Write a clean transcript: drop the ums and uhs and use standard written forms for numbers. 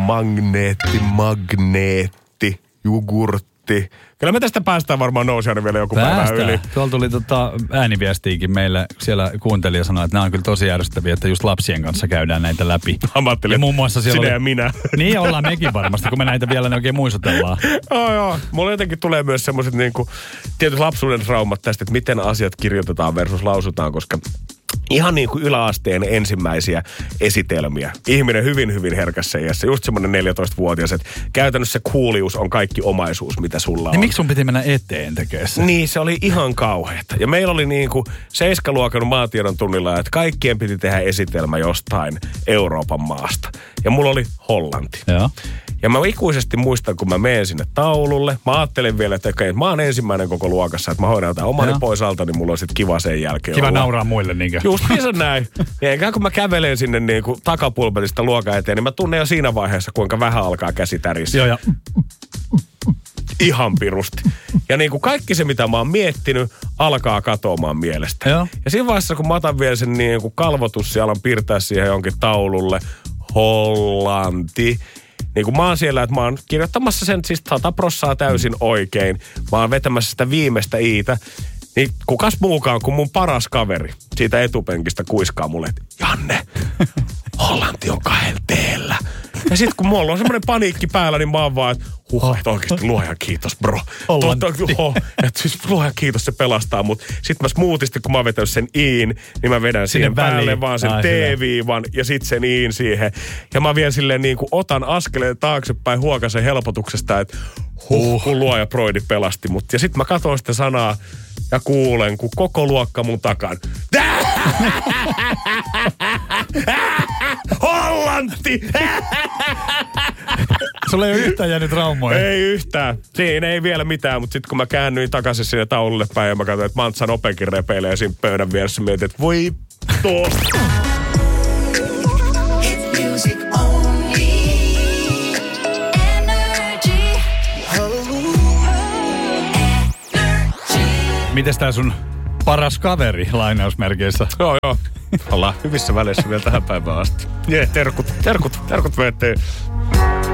magneetti, jogurtti. Kyllä me tästä päästään varmaan nousijainen vielä joku päivä yli. Tuolla tuli ääniviestiikin meille. Siellä kuuntelija sanoi, että nämä on kyllä tosi ärsyttäviä, että just lapsien kanssa käydään näitä läpi. Ja muun muassa siellä sinä ja minä. Niin ollaan mekin varmasti, kun me näitä vielä oikein muistutellaan. Joo. Mulla jotenkin tulee myös semmoiset niinku tietyt lapsuuden traumat tästä, että miten asiat kirjoitetaan versus lausutaan, koska ihan niin kuin yläasteen ensimmäisiä esitelmiä. Ihminen hyvin, hyvin herkässä iässä. Just semmoinen 14-vuotias, että käytännössä kuulius on kaikki omaisuus, mitä sulla on. Niin miksi sun piti mennä eteen tekemään se? Niin, se oli ihan kauheata. Ja meillä oli niin kuin 7-luokan maatiedon tunnilla, että kaikkien piti tehdä esitelmä jostain Euroopan maasta. Ja mulla oli Hollanti. Joo. Ja mä ikuisesti muistan, kun mä menen sinne taululle. Mä ajattelin vielä, että mä oon ensimmäinen koko luokassa, että mä hoidan jotain omani pois alta, niin mulla on sit kiva sen jälkeen kiva olla. nauraa muille niinkö? Just niin se näin. Ja enkä kun mä kävelen sinne niin kuin takapulpelista luokan eteen, niin mä tunnen jo siinä vaiheessa, kuinka vähän alkaa käsi tärissä. Joo. Ihan pirusti. Ja niin kuin kaikki se, mitä mä oon miettinyt, alkaa katoamaan mielestä. Joo. Ja siinä vaiheessa, kun mä otan vielä sen niin kuin kalvotus ja alan piirtää siihen jonkin taululle, Hollanti. Niin kuin mä oon siellä, että mä oon kirjoittamassa sen siis 100% täysin oikein. Mä oon vetämässä sitä viimeistä iitä. Niin kukas muukaan kuin mun paras kaveri siitä etupenkistä kuiskaa mulle, että Janne, Hollanti on 2 teellä. Ja sit kun mulla on semmoinen paniikki päällä, niin mä oon vaan, että että oikeesti luojan kiitos, bro. Että siis luojan kiitos, se pelastaa mut. Sit mä smoothisti, kun mä oon vetänyt sen iin, niin mä vedän siihen päälle vaan sen T-viivan ja sit sen iin siihen. Ja mä vielä silleen niin kuin otan askeleen taaksepäin huokasen helpotuksesta, että kun luoja broidi pelasti mut. Ja sit mä katson sitä sanaa ja kuulen, kun koko luokka mun takan. Hollanti! Sulla ei ole yhtään jäänyt traumoja. Ei yhtään. Siinä ei vielä mitään, mutta sitten kun mä käännyin takaisin sinne taululle päin ja mä katsoin, että Mantsan openkin repeilee siinä pöydän vieressä, mietin, että voi tosta. Mites tää sun paras kaveri lainausmerkeissä? Joo. Ollaan hyvissä väleissä vielä tähän päivään asti. Terkut veettiin.